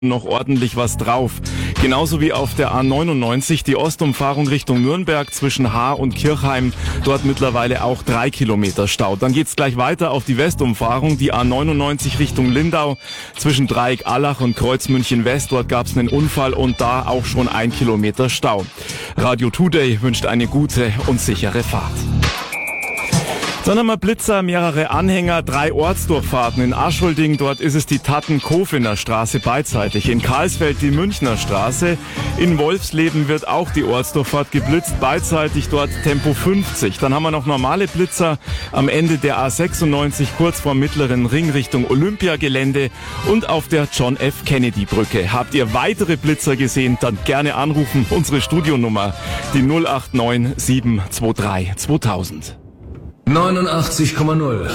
noch ordentlich was drauf. Genauso wie auf der A99 die Ostumfahrung Richtung Nürnberg zwischen Haar und Kirchheim. Dort mittlerweile auch 3 Kilometer Stau. Dann geht's gleich weiter auf die Westumfahrung, die A99 Richtung Lindau zwischen Dreieck Allach und Kreuz München West. Dort gab's einen Unfall und da auch schon 1 Kilometer Stau. Radio Today wünscht eine gute und sichere Fahrt. Dann haben wir Blitzer, mehrere Anhänger, 3 Ortsdurchfahrten. In Aschholding, dort ist es die Tatten-Kofener Straße beidseitig. In Karlsfeld die Münchner Straße. In Wolfsleben wird auch die Ortsdurchfahrt geblitzt, beidseitig dort Tempo 50. Dann haben wir noch normale Blitzer am Ende der A96, kurz vor Mittleren Ring Richtung Olympiagelände und auf der John F. Kennedy Brücke. Habt ihr weitere Blitzer gesehen, dann gerne anrufen. Unsere Studionummer, die 089 723 2000. 89,0